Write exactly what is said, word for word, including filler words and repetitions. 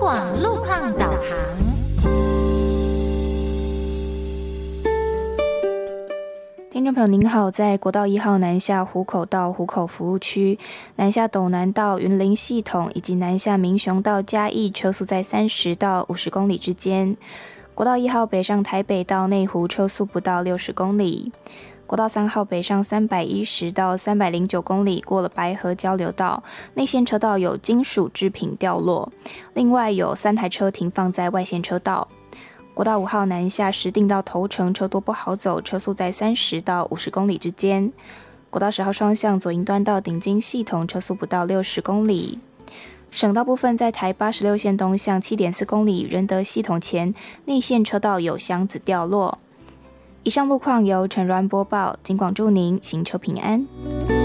广路况导航。 听众朋友您好，在国道一号南下湖口到湖口服务区，南下斗南到云林系统以及南下民雄到嘉义车速在三十到五十公里之间。国道一号北上台北到内湖车速不到六十公里。国道三号北上三百一十到三百零九公里，过了白河交流道，内线车道有金属制品掉落，另外有三台车停放在外线车道。国道五号南下石碇到头城车多不好走，车速在三十到五十公里之间。国道十号双向左营端到顶金系统车速不到六十公里。省道部分在台八十六线东向 七点四公里仁德系统前内线车道有箱子掉落。以上路况由陈鸾播报，警广祝您行车平安。